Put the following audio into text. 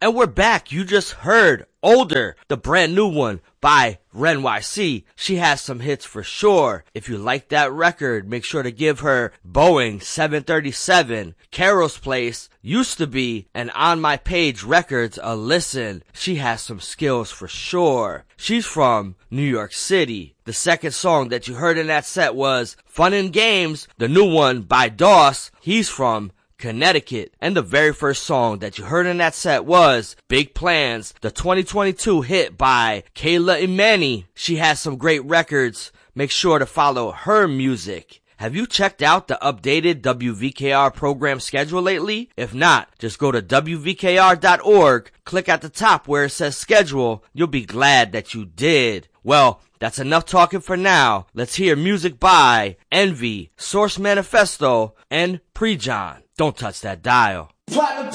And we're back. You just heard Older, the brand new one by Ren YC. She has some hits for sure. If you like that record, make sure to give her Boeing 737, Carol's Place, Used to Be, and On My Page Records a listen. She has some skills for sure. She's from New York City. The second song that you heard in that set was Fun and Games, the new one by Doss. He's from Connecticut. And the very first song that you heard in that set was Big Plans, the 2022 hit by Kayla Imani. She has some great records. Make sure to follow her music. Have you checked out the updated WVKR program schedule lately? If not, just go to WVKR.org, click at the top where it says schedule. You'll be glad that you did. Well, that's enough talking for now. Let's hear music by Envy, Source Manifesto, and Prejon. Don't touch that dial. Platinum